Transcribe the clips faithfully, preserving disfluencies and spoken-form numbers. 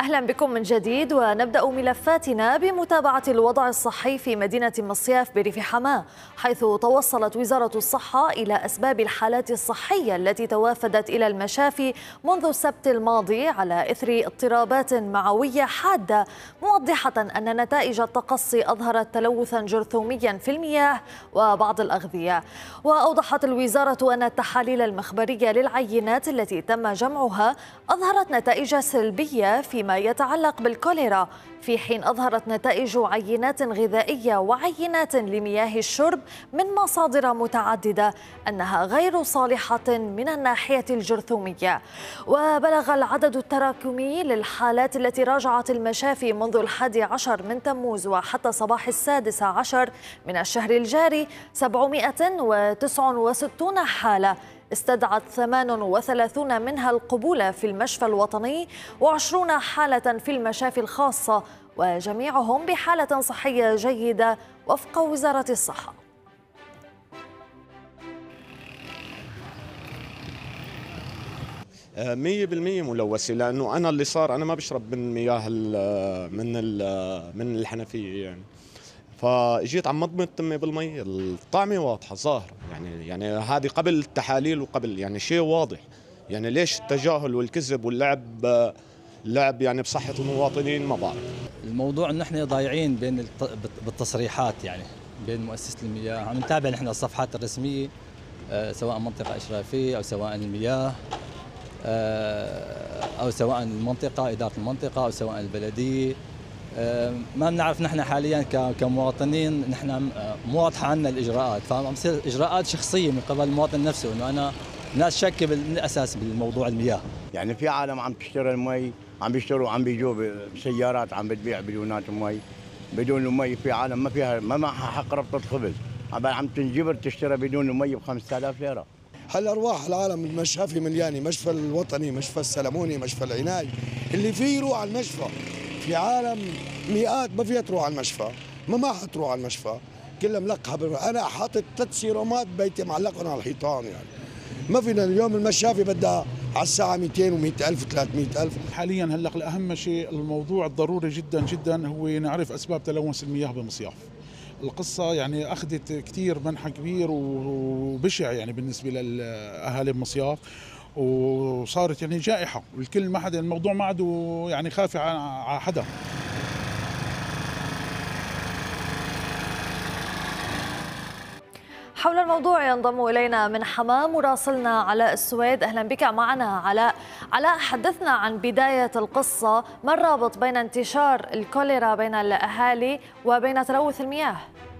أهلا بكم من جديد، ونبدأ ملفاتنا بمتابعة الوضع الصحي في مدينة مصياف بريف حماة، حيث توصلت وزارة الصحة إلى أسباب الحالات الصحية التي توافدت إلى المشافي منذ السبت الماضي على إثر اضطرابات معوية حادة، موضحة أن نتائج التقصي أظهرت تلوثا جرثوميا في المياه وبعض الأغذية. وأوضحت الوزارة أن التحاليل المخبرية للعينات التي تم جمعها أظهرت نتائج سلبية في ما يتعلق بالكوليرا، في حين أظهرت نتائج عينات غذائية وعينات لمياه الشرب من مصادر متعددة أنها غير صالحة من الناحية الجرثومية. وبلغ العدد التراكمي للحالات التي راجعت المشافي منذ الحادي عشر من تموز وحتى صباح السادس عشر من الشهر الجاري سبعمائة وتسعة وستين حالة، استدعت ثمان وثلاثين منها القبول في المشفى الوطني وعشرين حالة في المشافي الخاصة، وجميعهم بحالة صحية جيدة وفق وزارة الصحة. مية بالمية ملوثة، لأنه أنا اللي صار أنا ما بشرب من مياه من من الحنفية يعني، فاجيت عم مضمض تمي بالمي، الطعمه واضحه ظاهره يعني يعني هذه قبل التحاليل وقبل يعني شيء واضح. يعني ليش التجاهل والكذب واللعب لعب يعني بصحه المواطنين؟ ما بعرف. الموضوع ان احنا ضايعين بين بالتصريحات، يعني بين مؤسسه المياه. عم نتابع نحن الصفحات الرسميه سواء منطقه اشرافيه او سواء المياه او سواء المنطقه اداره المنطقه او سواء البلديه. ما بنعرف نحن حاليا كمواطنين، نحن مو واضحه عنا الاجراءات، فعم تصير اجراءات شخصيه من قبل المواطن نفسه، انه انا ناس شاكه بالاساس بالموضوع المياه. يعني في عالم عم تشتري المي، عم بيشتروا عم بيجوا بسيارات عم بتبيع بدونات مي، بدون المي. في عالم ما فيها ما معها حق ربطه خبز، عم تنجبر تشتري بدون المي ب خمسة آلاف ليره. هل ارواح العالم المشافي مليانه، مشفى الوطني، مشفى السلموني، مشفى العناي، اللي فيه يروح على المشفى. في عالم مئات ما فيها تروح على المشفى، ما ما حتروح على المشفى، كلها ملقحه. انا حاطط ثلاث سيرومات بيتي معلقهم على الحيطان، يعني ما فينا اليوم المشافي بدها على الساعه مئتين ومئة ألف وثلاثمئة ألف. حاليا هلا اهم شيء الموضوع الضروري جدا جدا هو نعرف اسباب تلوث المياه بمصياف. القصه يعني اخذت كثير منحى كبير وبشع يعني بالنسبه لاهالي مصياف، وصارت يعني جائحه، والكل ما حدا الموضوع ما عاد يعني خافي على حدا. حول الموضوع ينضم إلينا من حماة مراسلنا علاء السويد. أهلا بك معنا علاء. علاء، حدثنا عن بداية القصة، ما الرابط بين انتشار الكوليرا بين الأهالي وبين تلوث المياه؟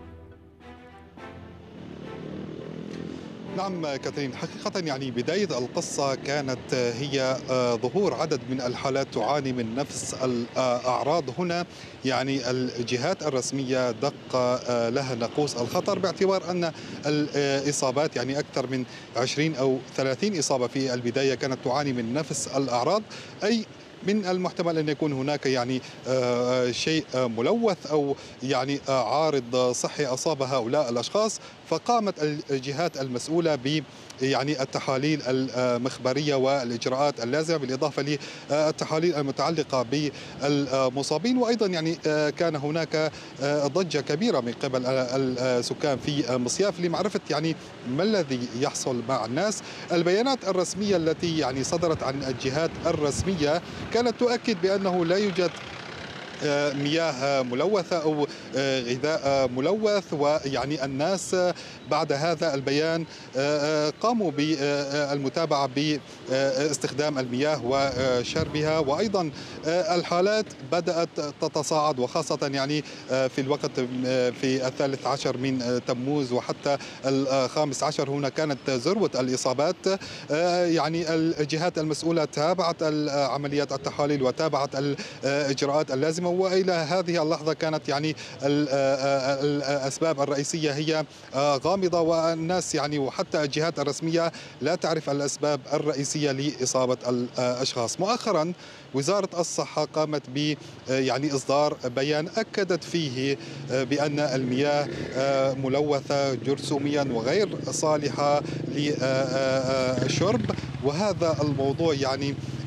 نعم كاترين، حقيقة يعني بداية القصة كانت هي ظهور عدد من الحالات تعاني من نفس الأعراض. هنا يعني الجهات الرسمية دق لها ناقوس الخطر، باعتبار أن الإصابات يعني أكثر من عشرين أو ثلاثين إصابة في البداية كانت تعاني من نفس الأعراض، أي من المحتمل أن يكون هناك يعني شيء ملوث أو يعني عارض صحي أصاب هؤلاء الأشخاص. فقامت الجهات المسؤولة ب يعني التحاليل المخبرية والإجراءات اللازمة، بالإضافة للتحاليل المتعلقة بالمصابين. وأيضا يعني كان هناك ضجة كبيرة من قبل السكان في مصياف لمعرفة يعني ما الذي يحصل مع الناس. البيانات الرسمية التي يعني صدرت عن الجهات الرسمية كانت تؤكد بأنه لا يوجد مياه ملوثة أو غذاء ملوث، ويعني الناس بعد هذا البيان قاموا بالمتابعة باستخدام المياه وشربها. وأيضا الحالات بدأت تتصاعد، وخاصة يعني في الوقت في الثالث عشر من تموز وحتى الخامس عشر هنا كانت ذروة الإصابات. يعني الجهات المسؤولة تابعت عمليات التحاليل وتابعت الإجراءات اللازمة، وإلى هذه اللحظة كانت يعني الأسباب الرئيسية هي غامضة، والناس يعني وحتى الجهات الرسمية لا تعرف الأسباب الرئيسية لإصابة الأشخاص. مؤخرا وزارة الصحة قامت ب يعني إصدار بيان أكدت فيه بأن المياه ملوثة جرثوميا وغير صالحة للشرب، وهذا الموضوع يعني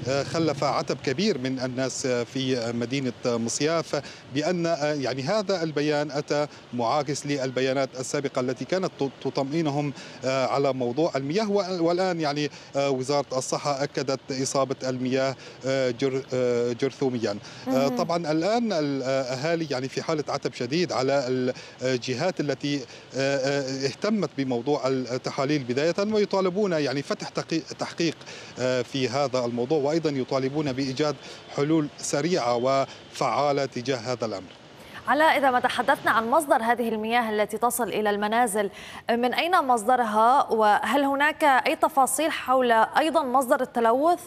خلف عتب كبير من الناس في مدينة مصياف، بأن يعني هذا البيان أتى معاكس للبيانات السابقة التي كانت تطمئنهم على موضوع المياه، والآن يعني وزارة الصحة أكدت إصابة المياه جرثوميا. طبعا الآن الأهالي يعني في حالة عتب شديد على الجهات التي اهتمت بموضوع التحاليل بداية، ويطالبون يعني فتح تحقيق في هذا الموضوع، وأيضا يطالبون بإيجاد حلول سريعة وفعالة تجاه هذا الأمر. علاء، إذا ما تحدثنا عن مصدر هذه المياه التي تصل إلى المنازل، من أين مصدرها؟ وهل هناك أي تفاصيل حول أيضا مصدر التلوث؟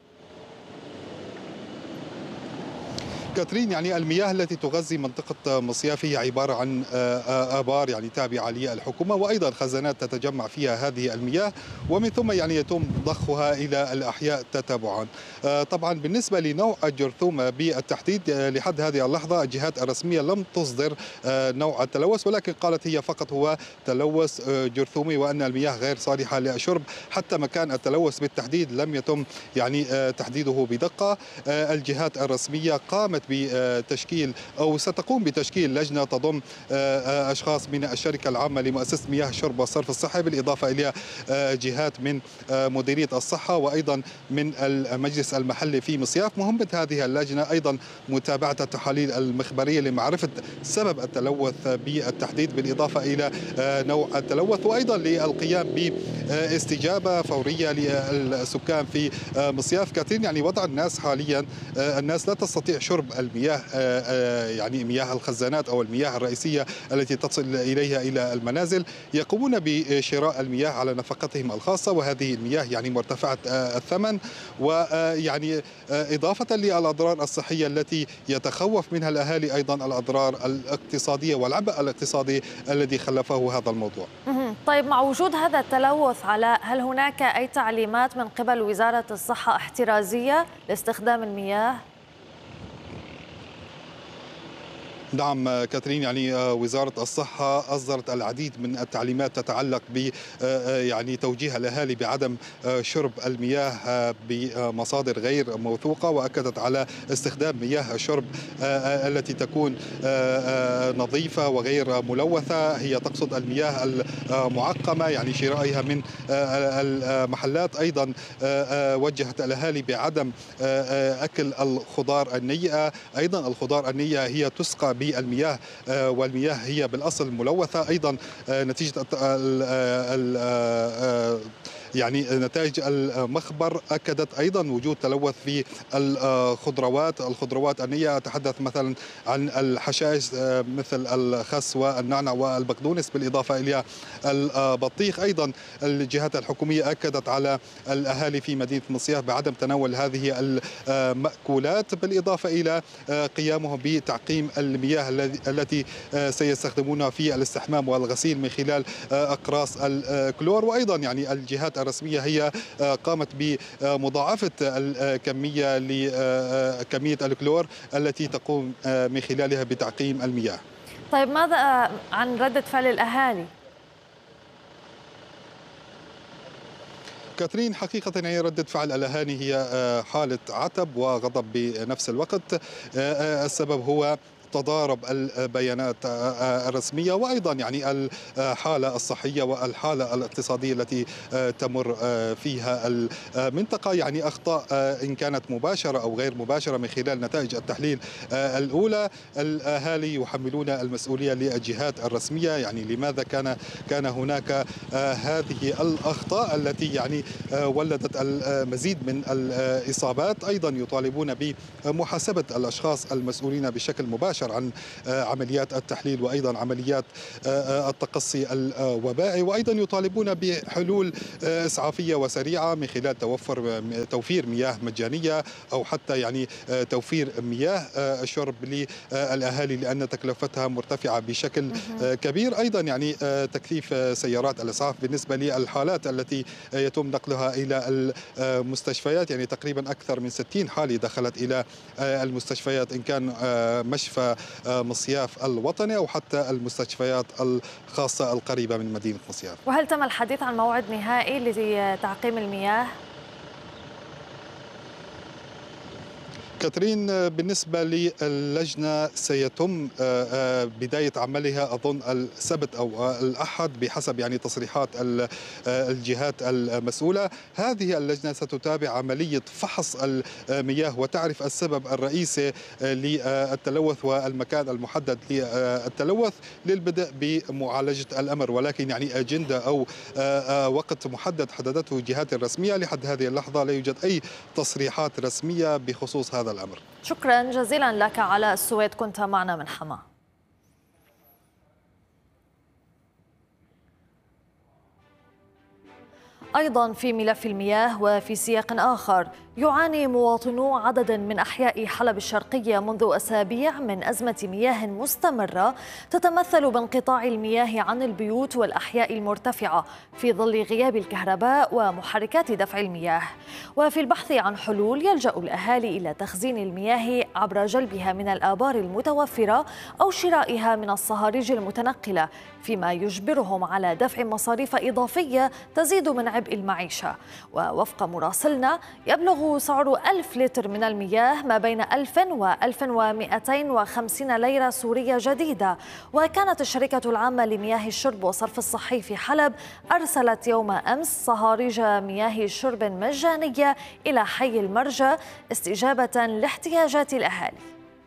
كاترين، يعني المياه التي تغذي منطقة مصياف هي عبارة عن آبار يعني تابعة للحكومة، وأيضا خزانات تتجمع فيها هذه المياه، ومن ثم يعني يتم ضخها إلى الأحياء تتابعا. طبعا بالنسبة لنوع الجرثومة بالتحديد لحد هذه اللحظة الجهات الرسمية لم تصدر نوع التلوث، ولكن قالت هي فقط هو تلوث جرثومي، وأن المياه غير صالحة للشرب. حتى مكان التلوث بالتحديد لم يتم يعني تحديده بدقة. الجهات الرسمية قامت بتشكيل أو ستقوم بتشكيل لجنة تضم أشخاص من الشركة العامة لمؤسسة مياه الشرب والصرف الصحي، بالإضافة إلى جهات من مديرية الصحة وأيضا من المجلس المحلي في مصياف. مهمة هذه اللجنة أيضا متابعة التحاليل المخبرية لمعرفة سبب التلوث بالتحديد، بالإضافة إلى نوع التلوث، وأيضا للقيام باستجابة فورية للسكان في مصياف. كاترين، يعني وضع الناس حاليا، الناس لا تستطيع شرب المياه يعني مياه الخزانات أو المياه الرئيسية التي تصل إليها إلى المنازل، يقومون بشراء المياه على نفقتهم الخاصة، وهذه المياه يعني مرتفعة الثمن، ويعني إضافة للأضرار الصحية التي يتخوف منها الأهالي، أيضا الأضرار الاقتصادية والعبء الاقتصادي الذي خلفه هذا الموضوع. طيب، مع وجود هذا التلوث علاء، هل هناك أي تعليمات من قبل وزارة الصحة احترازية لاستخدام المياه؟ نعم كاترين، يعني وزارة الصحة أصدرت العديد من التعليمات تتعلق ب يعني توجيه الأهالي بعدم شرب المياه بمصادر غير موثوقة، وأكدت على استخدام مياه الشرب التي تكون نظيفة وغير ملوثة. هي تقصد المياه المعقمة، يعني شرائها من المحلات. أيضا وجهت الأهالي بعدم أكل الخضار النيئة. أيضا الخضار النيئة هي تسقى بالمياه، والمياه هي بالأصل ملوثة. أيضا نتيجة يعني نتائج المخبر أكدت أيضا وجود تلوث في الخضروات الخضروات النية. أتحدث مثلا عن الحشائش مثل الخس والنعنع والبقدونس، بالإضافة إلى البطيخ. أيضا الجهات الحكومية أكدت على الأهالي في مدينة مصياف بعدم تناول هذه المأكولات، بالإضافة إلى قيامهم بتعقيم المياه التي سيستخدمونها في الاستحمام والغسيل من خلال أقراص الكلور. وأيضا يعني الجهات الرسمية هي قامت بمضاعفة الكمية لكمية الكلور التي تقوم من خلالها بتعقيم المياه. طيب، ماذا عن ردة فعل الأهالي؟ كاترين، حقيقة هي ردة فعل الأهالي هي حالة عتب وغضب بنفس الوقت. السبب هو تضارب البيانات الرسمية، وأيضا يعني الحالة الصحية والحالة الاقتصادية التي تمر فيها المنطقة. يعني أخطاء إن كانت مباشرة أو غير مباشرة من خلال نتائج التحليل الأولى. الأهالي يحملون المسؤولية للجهات الرسمية، يعني لماذا كان كان هناك هذه الأخطاء التي يعني ولدت المزيد من الإصابات. أيضا يطالبون بمحاسبة الأشخاص المسؤولين بشكل مباشر عن عمليات التحليل وأيضا عمليات التقصي الوبائي. وأيضا يطالبون بحلول إسعافية وسريعة من خلال توفر توفير مياه مجانية، أو حتى يعني توفير مياه الشرب للأهالي لأن تكلفتها مرتفعة بشكل كبير. أيضا يعني تكثيف سيارات الإسعاف بالنسبة للحالات التي يتم نقلها إلى المستشفيات. يعني تقريبا أكثر من ستين حالة دخلت إلى المستشفيات، إن كان مشفى مصياف الوطني أو حتى المستشفيات الخاصة القريبة من مدينة مصياف. وهل تم الحديث عن موعد نهائي لتعقيم المياه؟ كاترين، بالنسبة للجنة سيتم بداية عملها أظن السبت أو الأحد بحسب يعني تصريحات الجهات المسؤولة. هذه اللجنة ستتابع عملية فحص المياه وتعرف السبب الرئيسي للتلوث والمكان المحدد للتلوث للبدء بمعالجة الأمر، ولكن يعني أجندة أو وقت محدد حددته الجهات الرسمية لحد هذه اللحظة لا يوجد أي تصريحات رسمية بخصوص هذا الأمر. شكرا جزيلا لك علاء السويد، كنت معنا من حماة. أيضا في ملف المياه وفي سياق آخر، يعاني مواطنو عدد من أحياء حلب الشرقية منذ أسابيع من أزمة مياه مستمرة تتمثل بانقطاع المياه عن البيوت والأحياء المرتفعة في ظل غياب الكهرباء ومحركات دفع المياه. وفي البحث عن حلول يلجأ الأهالي إلى تخزين المياه عبر جلبها من الآبار المتوفرة أو شرائها من الصهاريج المتنقلة، فيما يجبرهم على دفع مصاريف إضافية تزيد من عبء المعيشة. ووفق مراسلنا يبلغ سعر ألف لتر من المياه ما بين ألف وألف ومئتين وخمسين ليرة سورية جديدة. وكانت الشركة العامة لمياه الشرب والصرف الصحي في حلب أرسلت يوم أمس صهاريج مياه شرب مجانية إلى حي المرجى استجابة لاحتياجات الأهالي.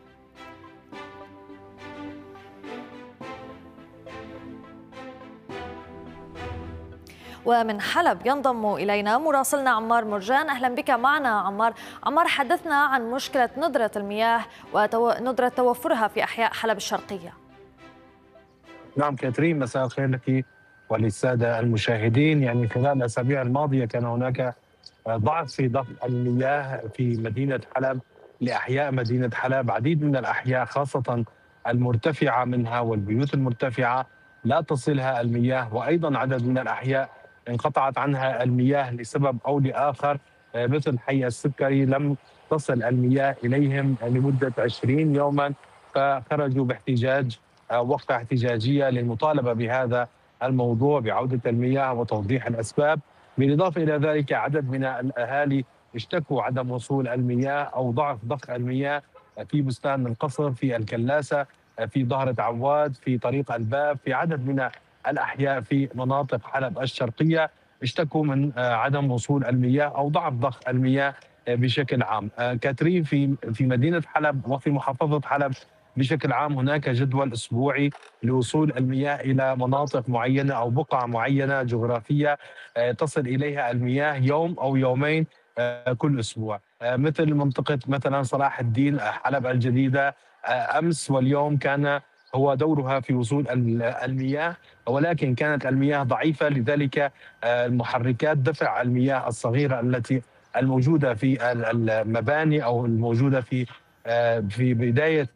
ومن حلب ينضم إلينا مراسلنا عمار مرجان. أهلا بك معنا عمار. عمار، حدثنا عن مشكلة ندرة المياه وندرة توفرها في أحياء حلب الشرقية. نعم كاترين، مساء الخير لك وللسادة المشاهدين. يعني خلال الأسابيع الماضية كان هناك ضعف في ضخ المياه في مدينة حلب لأحياء مدينة حلب. عديد من الأحياء خاصة المرتفعة منها والبيوت المرتفعة لا تصلها المياه، وأيضا عدد من الأحياء انقطعت عنها المياه لسبب أو لآخر، مثل حي السكري لم تصل المياه إليهم لمدة عشرين يوما، فخرجوا باحتجاج وقفة احتجاجية للمطالبة بهذا الموضوع بعودة المياه وتوضيح الأسباب. بالإضافة إلى ذلك عدد من الأهالي اشتكوا عدم وصول المياه أو ضعف ضخ المياه في بستان القصر، في الكلاسة، في ظهرة عواد، في طريق الباب، في عدد من الأحياء في مناطق حلب الشرقية اشتكوا من عدم وصول المياه أو ضعف ضخ المياه بشكل عام. كاترين، في في مدينة حلب وفي محافظة حلب بشكل عام هناك جدول أسبوعي لوصول المياه إلى مناطق معينة أو بقع معينة جغرافية تصل إليها المياه يوم أو يومين كل أسبوع، مثل منطقة مثلا صلاح الدين حلب الجديدة أمس واليوم كان هو دورها في وصول المياه، ولكن كانت المياه ضعيفة، لذلك المحركات دفع المياه الصغيرة التي الموجودة في المباني أو الموجودة في في بداية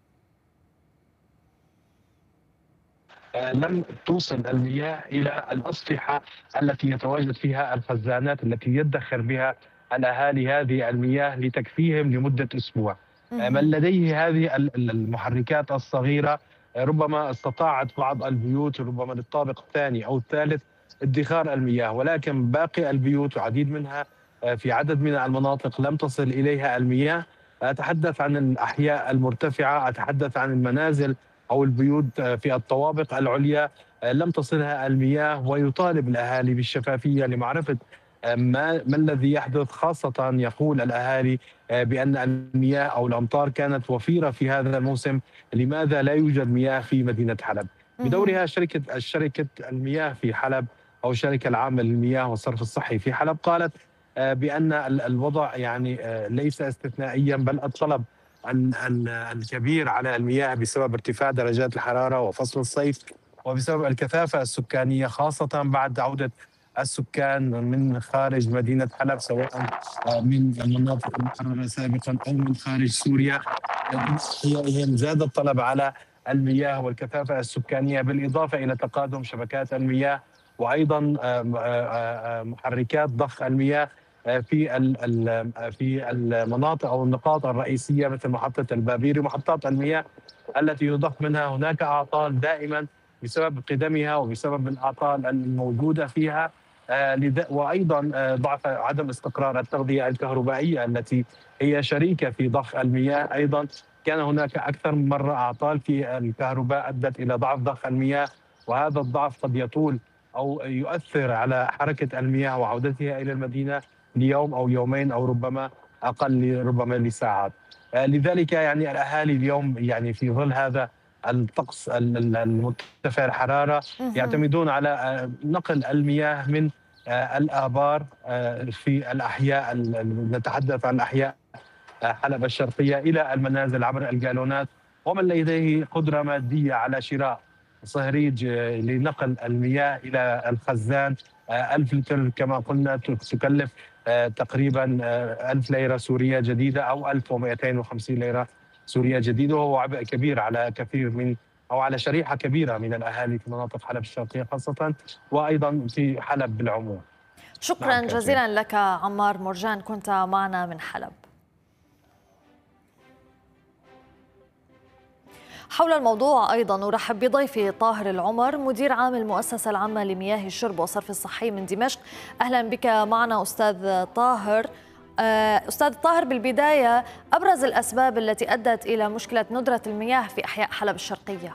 لم توصل المياه إلى الأسطحة التي يتواجد فيها الخزانات التي يدخر بها الأهالي هذه المياه لتكفيهم لمدة أسبوع. من لديه هذه المحركات الصغيرة ربما استطاعت بعض البيوت ربما للطابق الثاني أو الثالث ادخار المياه، ولكن باقي البيوت وعديد منها في عدد من المناطق لم تصل إليها المياه. أتحدث عن الأحياء المرتفعة، أتحدث عن المنازل أو البيوت في الطوابق العليا لم تصلها المياه، ويطالب الأهالي بالشفافية لمعرفة ما, ما الذي يحدث. خاصة يقول الأهالي بأن المياه أو الأمطار كانت وفيرة في هذا الموسم، لماذا لا يوجد مياه في مدينة حلب؟ بدورها شركة الشركة المياه في حلب أو الشركة العامة للمياه والصرف الصحي في حلب قالت بأن الوضع يعني ليس استثنائيا، بل الطلب الكبير على المياه بسبب ارتفاع درجات الحرارة وفصل الصيف وبسبب الكثافة السكانية، خاصة بعد عودة السكان من خارج مدينة حلب سواء من المناطق المحررة سابقا أو من خارج سوريا. أحيائهم زاد الطلب على المياه والكثافة السكانية، بالإضافة إلى تقادم شبكات المياه وأيضا محركات ضخ المياه في في المناطق أو النقاط الرئيسية مثل محطة البابيري ومحطات المياه التي يضخ منها. هناك أعطال دائما بسبب قدمها وبسبب الأعطال الموجودة فيها، وأيضا ضعف عدم استقرار التغذية الكهربائية التي هي شريكة في ضخ المياه. أيضا كان هناك أكثر من مرة أعطال في الكهرباء أدت إلى ضعف ضخ المياه، وهذا الضعف قد يطول أو يؤثر على حركة المياه وعودتها إلى المدينة ليوم أو يومين أو ربما أقل، ربما لساعات. لذلك يعني الأهالي اليوم يعني في ظل هذا الطقس المرتفع الحرارة يعتمدون على نقل المياه من الآبار في الأحياء، نتحدث عن أحياء حلب الشرقية، إلى المنازل عبر الجالونات. ومن لديه قدرة مادية على شراء صهريج لنقل المياه إلى الخزان، ألف لتر كما قلنا تكلف تقريبا ألف ليرة سورية جديدة أو ألف ومئتين وخمسين ليرة سورية جديدة، وهو عبء كبير على كثير من أو على شريحة كبيرة من الأهالي في مناطق حلب الشرقية خاصة، وأيضا في حلب بالعموم. شكرا نعم جزيلا لك عمار مرجان، كنت معنا من حلب. حول الموضوع أيضا نرحب بضيفي طاهر العمر، مدير عام المؤسسة العامة لمياه الشرب والصرف الصحي من دمشق. أهلا بك معنا أستاذ طاهر. أستاذ طاهر، بالبداية أبرز الأسباب التي أدت إلى مشكلة ندرة المياه في أحياء حلب الشرقية؟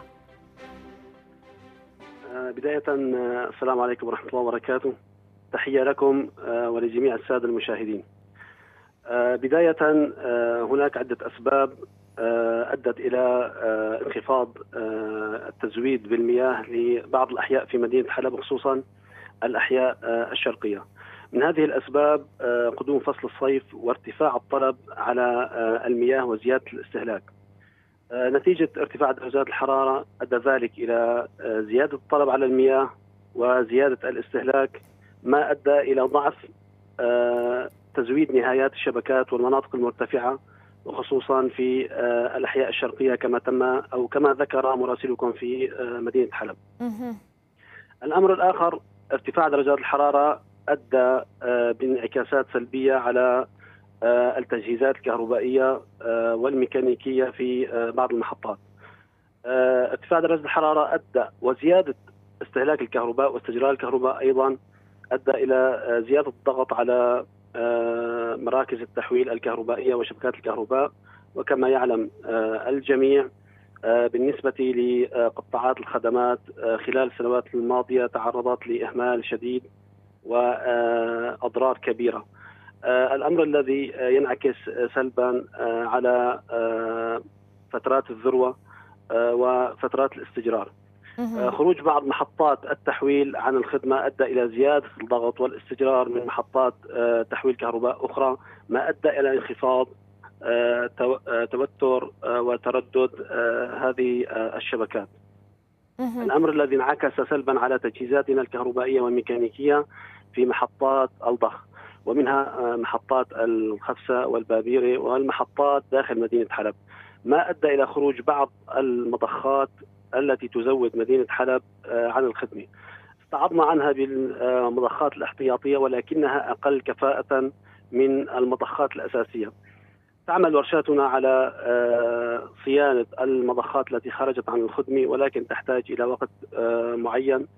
بداية السلام عليكم ورحمة الله وبركاته، تحية لكم ولجميع السادة المشاهدين. بداية هناك عدة أسباب أدت إلى انخفاض التزويد بالمياه لبعض الأحياء في مدينة حلب، خصوصا الأحياء الشرقية. من هذه الأسباب قدوم فصل الصيف وارتفاع الطلب على المياه وزيادة الاستهلاك. نتيجة ارتفاع درجات الحرارة أدى ذلك إلى زيادة الطلب على المياه وزيادة الاستهلاك، ما أدى إلى ضعف تزويد نهايات الشبكات والمناطق المرتفعة، وخصوصا في الأحياء الشرقية كما تم أو كما ذكر مراسلكم في مدينة حلب. الأمر الآخر، ارتفاع درجات الحرارة أدى بانعكاسات سلبية على التجهيزات الكهربائية والميكانيكية في بعض المحطات. ارتفاع درجة الحرارة أدى وزيادة استهلاك الكهرباء واستجرار الكهرباء أيضا أدى إلى زيادة الضغط على مراكز التحويل الكهربائية وشبكات الكهرباء. وكما يعلم الجميع بالنسبة لقطاعات الخدمات خلال السنوات الماضية تعرضت لإهمال شديد وأضرار كبيرة. الأمر الذي ينعكس سلبا على فترات الذروة وفترات الاستجرار. خروج بعض محطات التحويل عن الخدمة أدى إلى زيادة الضغط والاستجرار من محطات تحويل كهرباء أخرى، ما أدى إلى انخفاض توتر وتردد هذه الشبكات. الأمر الذي انعكس سلبا على تجهيزاتنا الكهربائية والميكانيكية في محطات الضخ، ومنها محطات الخفسة والبابيري والمحطات داخل مدينة حلب، ما أدى إلى خروج بعض المضخات التي تزود مدينة حلب عن الخدمة. استعضنا عنها بالمضخات الاحتياطية ولكنها أقل كفاءة من المضخات الأساسية. تعمل ورشاتنا على صيانة المضخات التي خرجت عن الخدمة، ولكن تحتاج إلى وقت معين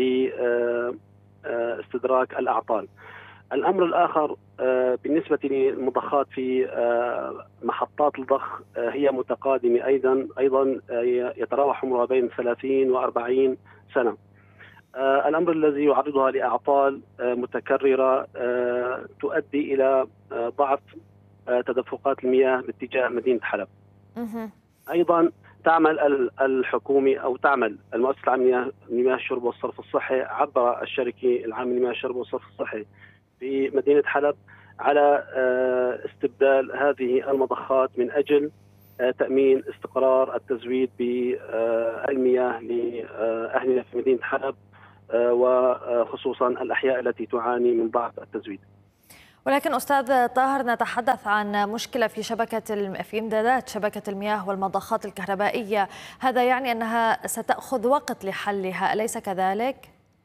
لاستدراك الأعطال. الأمر الآخر بالنسبة للمضخات في محطات الضخ، هي متقادمة أيضا أيضا يتراوح عمرها بين ثلاثين وأربعين سنة. الأمر الذي يعرضها لأعطال متكررة تؤدي إلى ضعف تدفقات المياه باتجاه مدينة حلب. أيضا تعمل الحكومة أو تعمل المؤسسة العامة لمياه الشرب والصرف الصحي عبر الشركة العامة لمياه الشرب والصرف الصحي في مدينة حلب على استبدال هذه المضخات من أجل تأمين استقرار التزويد بالمياه لأهلنا في مدينة حلب، وخصوصا الأحياء التي تعاني من ضعف التزويد. ولكن أستاذ طاهر، نتحدث عن مشكلة في شبكة في إمدادات شبكة المياه والمضخات الكهربائية، هذا يعني أنها ستأخذ وقت لحلها، أليس كذلك؟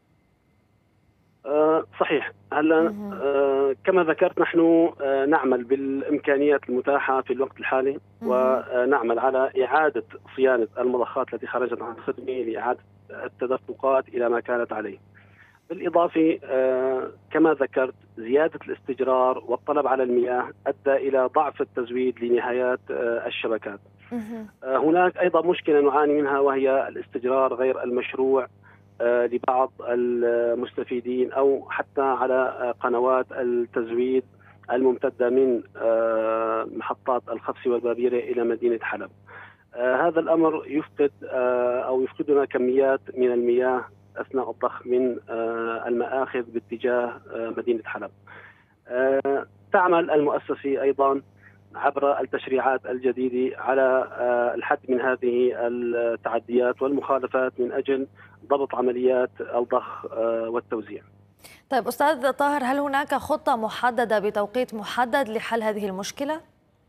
أه صحيح. هلا أه كما ذكرت، نحن أه نعمل بالإمكانيات المتاحة في الوقت الحالي، ونعمل على إعادة صيانة المضخات التي خرجت عن الخدمة لإعادة التدفقات إلى ما كانت عليه. بالإضافة كما ذكرت زيادة الاستجرار والطلب على المياه أدى إلى ضعف التزويد لنهايات الشبكات. هناك أيضا مشكلة نعاني منها وهي الاستجرار غير المشروع لبعض المستفيدين أو حتى على قنوات التزويد الممتدة من محطات الخفص والبابيرة إلى مدينة حلب. هذا الأمر يفقد أو يفقدنا كميات من المياه أثناء الضخ من المآخذ باتجاه مدينة حلب. تعمل المؤسسة أيضا عبر التشريعات الجديدة على الحد من هذه التعديات والمخالفات من أجل ضبط عمليات الضخ والتوزيع. طيب أستاذ طاهر، هل هناك خطة محددة بتوقيت محدد لحل هذه المشكلة؟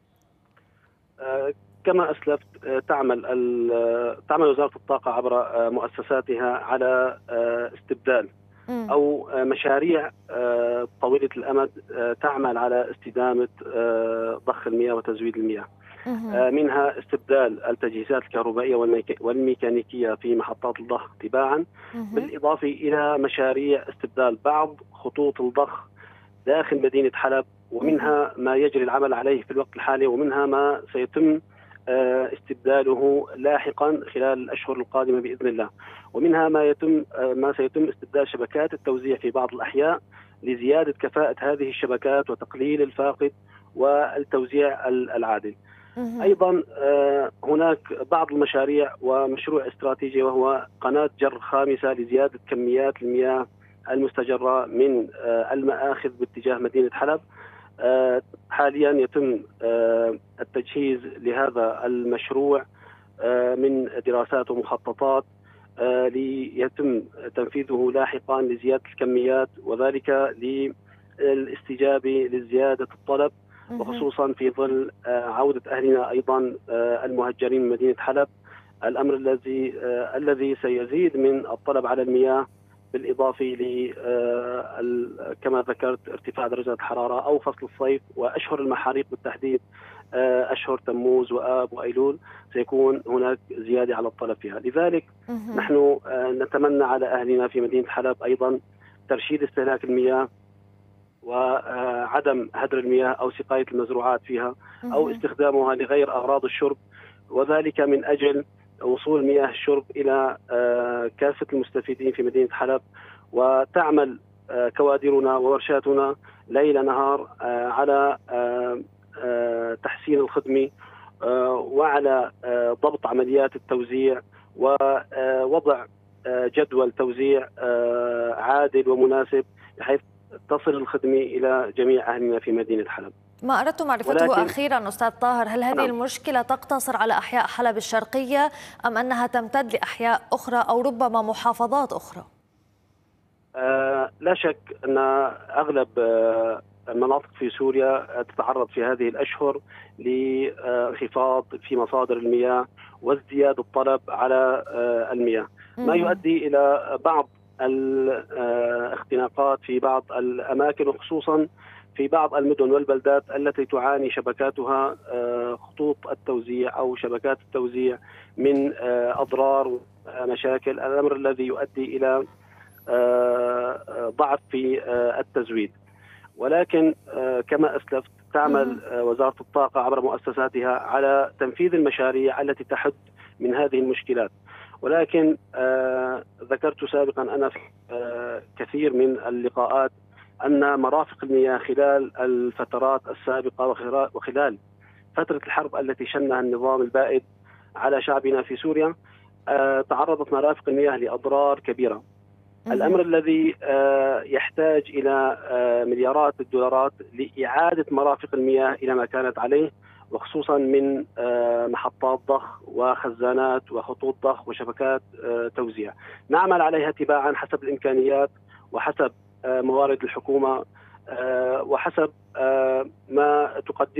كما أسلفت تعمل تعمل وزارة الطاقة عبر مؤسساتها على استبدال أو مشاريع طويلة الأمد تعمل على استدامة ضخ المياه وتزويد المياه. منها استبدال التجهيزات الكهربائية والميكانيكية في محطات الضخ تباعا، بالإضافة إلى مشاريع استبدال بعض خطوط الضخ داخل مدينة حلب، ومنها ما يجري العمل عليه في الوقت الحالي، ومنها ما سيتم استبداله لاحقا خلال الأشهر القادمة بإذن الله، ومنها ما يتم ما سيتم استبدال شبكات التوزيع في بعض الأحياء لزيادة كفاءة هذه الشبكات وتقليل الفاقد والتوزيع العادل. أيضا هناك بعض المشاريع ومشروع استراتيجي وهو قناة جر خامسة لزيادة كميات المياه المستجرة من المآخذ باتجاه مدينة حلب. حاليا يتم التجهيز لهذا المشروع من دراسات ومخططات ليتم تنفيذه لاحقا لزيادة الكميات، وذلك للاستجابة لزيادة الطلب، وخصوصا في ظل عودة أهلنا أيضا المهجرين من مدينة حلب، الأمر الذي الذي سيزيد من الطلب على المياه، بالإضافة ل كما ذكرت ارتفاع درجات الحرارة أو فصل الصيف وأشهر المحاريق بالتحديد أشهر تموز وآب وأيلول سيكون هناك زيادة على الطلب فيها. لذلك نحن نتمنى على أهلنا في مدينة حلب أيضا ترشيد استهلاك المياه وعدم هدر المياه أو سقاية المزروعات فيها أو استخدامها لغير أغراض الشرب، وذلك من أجل وصول مياه الشرب إلى كافة المستفيدين في مدينة حلب. وتعمل كوادرنا وورشاتنا ليل نهار على تحسين الخدمة وعلى ضبط عمليات التوزيع ووضع جدول توزيع عادل ومناسب بحيث تصل الخدمة إلى جميع أهلنا في مدينة حلب. ما أردت معرفته أخيرا أستاذ طاهر، هل هذه نعم. المشكلة تقتصر على أحياء حلب الشرقية أم أنها تمتد لأحياء أخرى أو ربما محافظات أخرى؟ آه لا شك أن أغلب آه المناطق في سوريا تتعرض في هذه الأشهر لانخفاض في مصادر المياه وازدياد الطلب على آه المياه، ما يؤدي إلى بعض الاختناقات في بعض الأماكن، وخصوصا في بعض المدن والبلدات التي تعاني شبكاتها خطوط التوزيع أو شبكات التوزيع من أضرار ومشاكل، الأمر الذي يؤدي إلى ضعف في التزويد. ولكن كما أسلفت تعمل وزارة الطاقة عبر مؤسساتها على تنفيذ المشاريع التي تحد من هذه المشكلات. ولكن ذكرت سابقا أنا في كثير من اللقاءات أن مرافق المياه خلال الفترات السابقة وخلال فترة الحرب التي شنها النظام البائد على شعبنا في سوريا تعرضت مرافق المياه لأضرار كبيرة. الأمر الذي يحتاج إلى مليارات الدولارات لإعادة مرافق المياه إلى ما كانت عليه، وخصوصا من محطات ضخ وخزانات وخطوط ضخ وشبكات توزيع. نعمل عليها تباعا حسب الإمكانيات وحسب موارد الحكومة وحسب ما تقدم